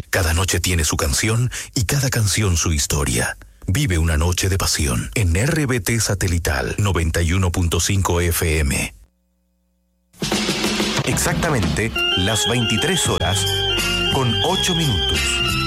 Cada noche tiene su canción y cada canción su historia. Vive una noche de pasión en RBT Satelital 91.5 FM. Exactamente las 23 horas con 8 minutos.